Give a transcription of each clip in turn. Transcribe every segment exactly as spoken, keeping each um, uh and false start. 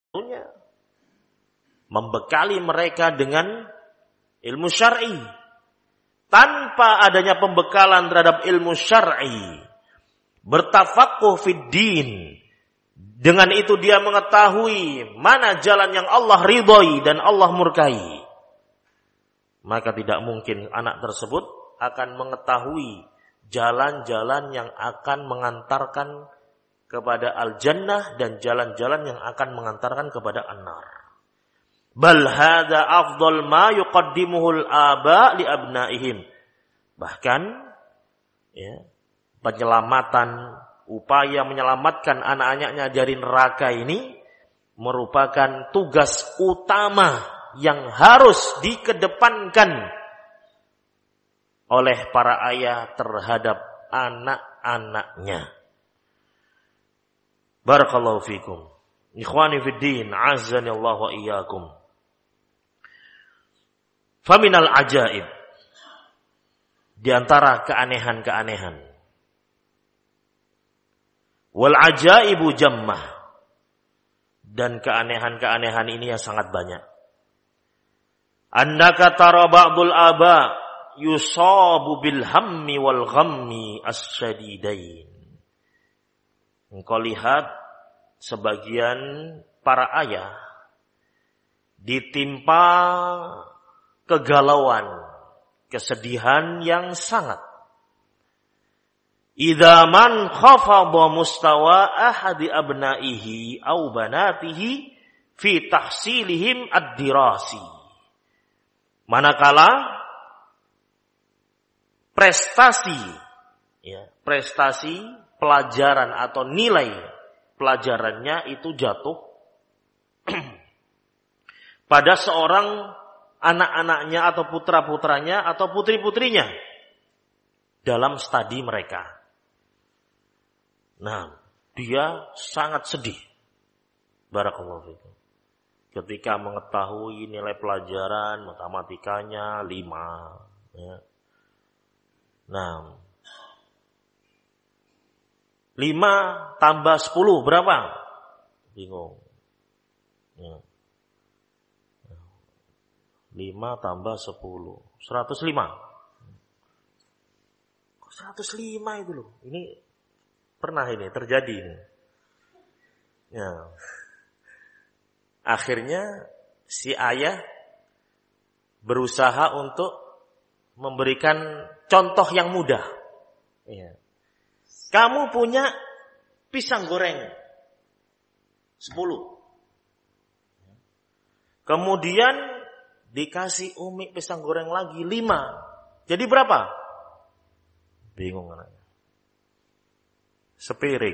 membekali mereka dengan ilmu syar'i. Tanpa adanya pembekalan terhadap ilmu syar'i, bertafaqquh fid din, dengan itu dia mengetahui mana jalan yang Allah ridhoi dan Allah murkai, maka tidak mungkin anak tersebut akan mengetahui jalan-jalan yang akan mengantarkan kepada al-jannah dan jalan-jalan yang akan mengantarkan kepada an-nar. Bal hadza afdal ma yuqaddimuhul aba li abnaihim. Bahkan ya, penyelamatan, upaya menyelamatkan anak-anaknya dari neraka ini merupakan tugas utama yang harus dikedepankan oleh para ayah terhadap anak-anaknya. Barakallahu fikum. Ikhwani fid din, azzani Allah wa iyyakum. Faminal ajaib, di antara keanehan-keanehan, wal ajaibu jammah, dan keanehan-keanehan ini yang sangat banyak. Annaka tara ba'dul aba yusabu bil hammi wal ghammi as-shadidain. Engkau lihat sebagian para ayah ditimpa kegalauan, kesedihan yang sangat. Idza man khafadha mustawa ahadi abnaihi aw banatihi fi tahsilihim ad-dirasi. Manakala prestasi ya, prestasi pelajaran atau nilai pelajarannya itu jatuh pada seorang anak-anaknya atau putra-putranya atau putri-putrinya dalam studi mereka. Nah, dia sangat sedih. Barakallahu fikum. Ketika mengetahui nilai pelajaran matematikanya lima. Ya. Nah, lima tambah sepuluh berapa? Bingung. Ya. lima tambah sepuluh. seratus lima. Kok seratus lima itu loh? Ini pernah ini, terjadi ini. Ya. Akhirnya si ayah berusaha untuk memberikan contoh yang mudah. Ya. Kamu punya pisang goreng sepuluh. Kemudian dikasih umi pisang goreng lagi lima. Jadi berapa? Bingung anaknya. Sepiring.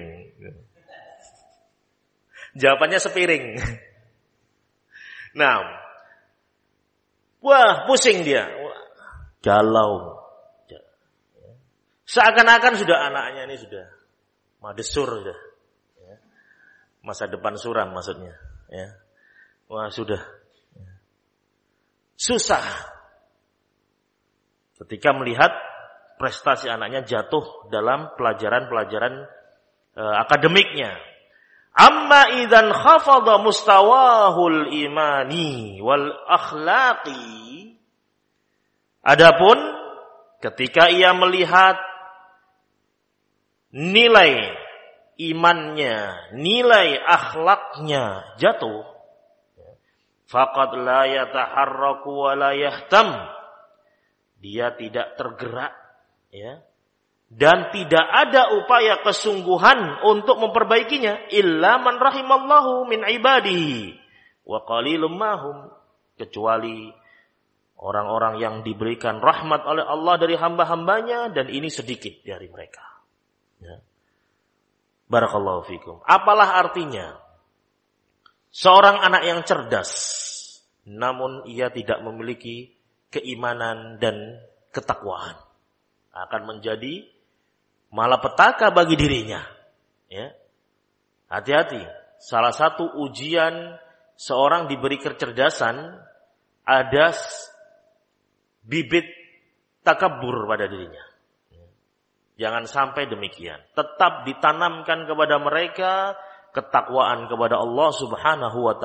Jawabannya sepiring. Nah. Wah, pusing dia. Galau. Seakan-akan sudah anaknya ini sudah madesur sudah. Masa depan suram maksudnya. Ya. Wah, sudah. Susah ketika melihat prestasi anaknya jatuh dalam pelajaran-pelajaran e, akademiknya. Amma idzan khafadha mustawahul imani wal akhlaqi. Adapun ketika ia melihat nilai imannya, nilai akhlaknya jatuh, faqad la yataharraku wa la yahtam. Dia tidak tergerak ya. Dan tidak ada upaya kesungguhan untuk memperbaikinya illa man rahimallahu min ibadihi wa qalilum mahum, kecuali orang-orang yang diberikan rahmat oleh Allah dari hamba-hambanya, dan ini sedikit dari mereka ya. Barakallahu fikum. Apalah artinya seorang anak yang cerdas, namun ia tidak memiliki keimanan dan ketakwaan, akan menjadi malapetaka bagi dirinya. Ya. Hati-hati. Salah satu ujian seorang diberi kecerdasan, ada bibit takabur pada dirinya. Jangan sampai demikian. Tetap ditanamkan kepada mereka ketakwaan kepada Allah Subhanahu wa ta'ala.